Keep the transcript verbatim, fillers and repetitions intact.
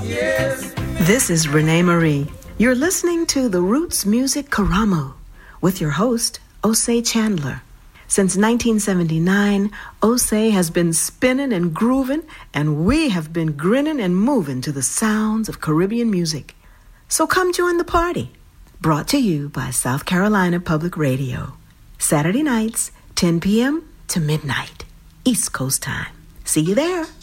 Yes. This is Renee Marie. You're listening to the Roots Music Karamu with your host, Osei Chandler. Since nineteen seventy-nine, Osei has been spinning and grooving, and we have been grinning and moving to the sounds of Caribbean music. So come join the party. Brought to you by South Carolina Public Radio. Saturday nights, ten p.m. to midnight, East Coast time. See you there.